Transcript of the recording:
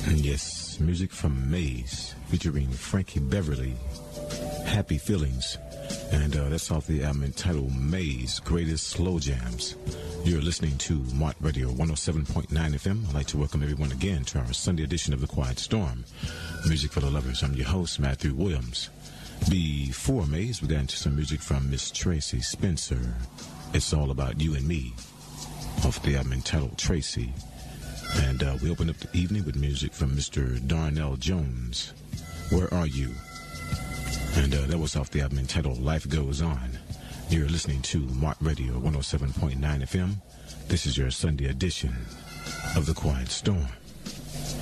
Yes, music from Maze featuring Frankie Beverly, Happy Feelings. And that's off the album entitled Maze Greatest Slow Jams. You're listening to Mott Radio 107.9 FM. I'd like to welcome everyone again to our Sunday edition of The Quiet Storm, Music for the Lovers. I'm your host, Matthew Williams. Before Maze, we got into some music from Miss Tracy Spencer. It's All About You and Me, off the album entitled Tracy. And we opened up the evening with music from Mr. Darnell Jones, Where Are You? And that was off the album entitled Life Goes On. You're listening to Mott Radio 107.9 FM. This is your Sunday edition of The Quiet Storm.